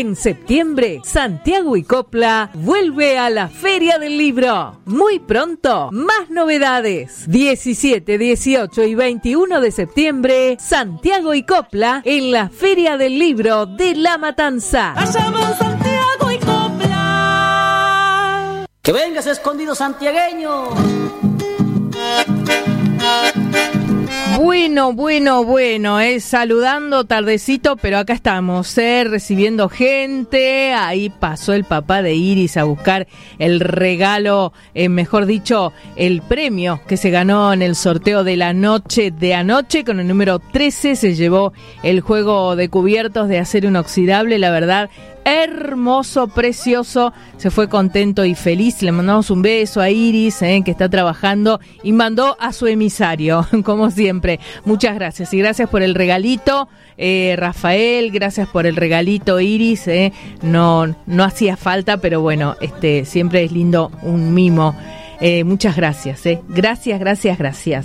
En septiembre, Santiago y Copla vuelve a la Feria del Libro. Muy pronto, más novedades. 17, 18 y 21 de septiembre, Santiago y Copla en la Feria del Libro de La Matanza. Allá van Santiago y Copla. ¡Que vengas, escondido santiagueño! Bueno, saludando tardecito, pero acá estamos, recibiendo gente. Ahí pasó el papá de Iris a buscar el regalo, mejor dicho, el premio que se ganó en el sorteo de la noche de anoche. Con el número 13 se llevó el juego de cubiertos de acero inoxidable, la verdad, hermoso, precioso. Se fue contento y feliz. Le mandamos un beso a Iris, que está trabajando, y mandó a su emisario, como siempre. Muchas gracias, y gracias por el regalito, Rafael, gracias por el regalito, Iris. No hacía falta, pero bueno, siempre es lindo un mimo. Muchas gracias, gracias.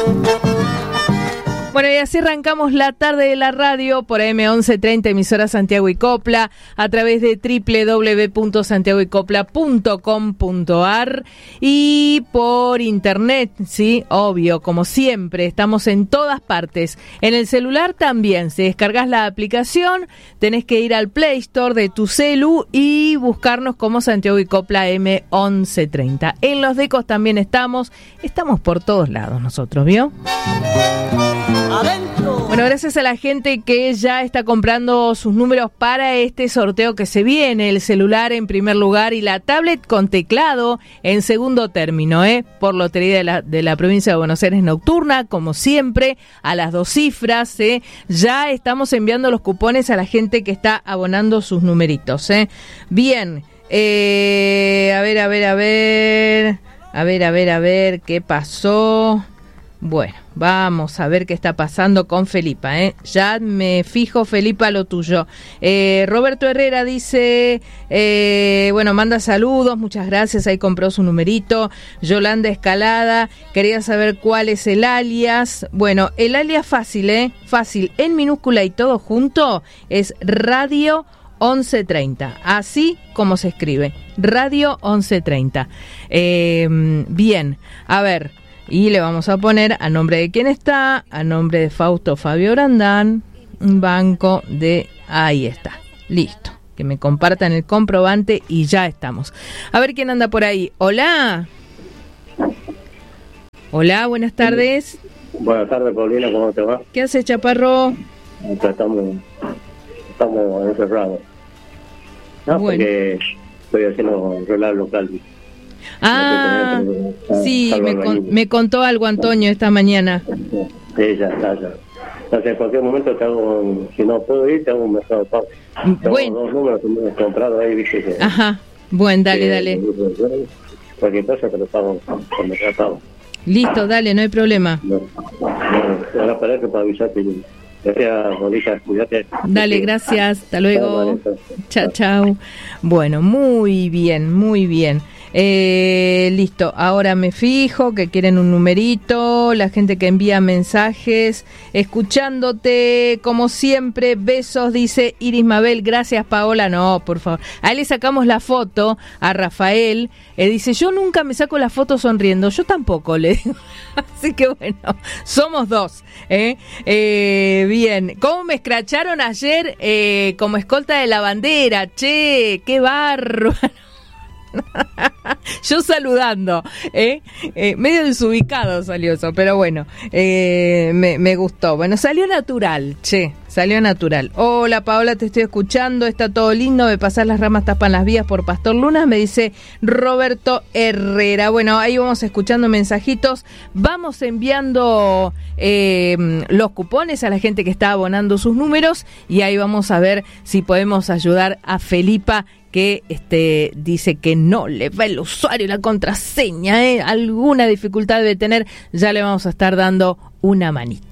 Bueno, y así arrancamos la tarde de la radio por AM1130, emisora Santiago y Copla, a través de www.santiagoycopla.com.ar y por internet, sí, obvio, como siempre, estamos en todas partes. En el celular también, si descargas la aplicación, tenés que ir al Play Store de tu celu y buscarnos como Santiago y Copla M1130. En los decos también estamos por todos lados nosotros, ¿vio? ¡Adentro! Bueno, gracias a la gente que ya está comprando sus números para este sorteo que se viene. El celular en primer lugar y la tablet con teclado en segundo término, por Lotería de la Provincia de Buenos Aires Nocturna, como siempre, a las 2 cifras. Ya estamos enviando los cupones a la gente que está abonando sus numeritos. Bien, a ver, ¿qué pasó? Bueno, vamos a ver qué está pasando con Felipa, Ya me fijo, Felipa, lo tuyo. Roberto Herrera dice, manda saludos, muchas gracias, ahí compró su numerito. Yolanda Escalada, quería saber cuál es el alias. Bueno, el alias fácil, fácil, en minúscula y todo junto, es Radio 1130, así como se escribe, Radio 1130. Bien, a ver. Y le vamos a poner a nombre de quién está, a nombre de Fausto Fabio Brandán, banco de... Ahí está, listo. Que me compartan el comprobante y ya estamos. A ver quién anda por ahí. Hola. Hola, buenas tardes. Buenas tardes, Paulina, ¿cómo te va? ¿Qué hace, Chaparro? Estamos encerrados. No, bueno. Porque estoy haciendo un relato local. Ah, sí, me contó algo Antonio esta mañana. Sí, ya está. Entonces, en cualquier momento te hago, si no puedo ir, te hago un mercado pago. Tengo 2 números que me he comprado ahí, viste. Que, ajá, bueno, dale. Cualquier cosa te lo pago con mercado pago. Listo, dale, no hay problema. Ahora parece para avisarte. Gracias, Bolita, cuídate. Dale, gracias, hasta luego. Chao. Bueno, muy bien. Listo, ahora me fijo que quieren un numerito, la gente que envía mensajes, escuchándote como siempre, besos, dice Iris Mabel. Gracias, Paola. No, por favor, ahí le sacamos la foto a Rafael, dice, yo nunca me saco la foto sonriendo, yo tampoco, le digo. Así que bueno, somos 2, bien. ¿Cómo me escracharon ayer como escolta de la bandera? Che, qué bárbaro. Yo saludando, medio desubicado salió eso, pero bueno, me gustó. Bueno, salió natural. Hola, Paola, te estoy escuchando, está todo lindo, de pasar las ramas tapan las vías por Pastor Lunas, me dice Roberto Herrera. Bueno, ahí vamos escuchando mensajitos, vamos enviando los cupones a la gente que está abonando sus números, y ahí vamos a ver si podemos ayudar a Felipa, que dice que no le va el usuario y la contraseña, alguna dificultad debe tener. Ya le vamos a estar dando una manita.